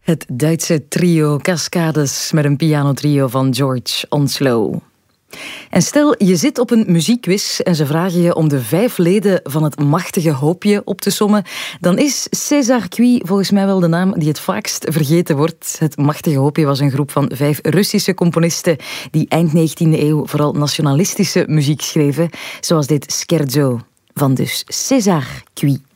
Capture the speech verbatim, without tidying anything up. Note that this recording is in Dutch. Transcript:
Het Duitse trio Cascades met een pianotrio van George Onslow. En stel, je zit op een muziekquiz en ze vragen je om de vijf leden van het machtige hoopje op te sommen, dan is César Cui volgens mij wel de naam die het vaakst vergeten wordt. Het machtige hoopje was een groep van vijf Russische componisten die eind negentiende eeuw vooral nationalistische muziek schreven, zoals dit scherzo van dus César Cui.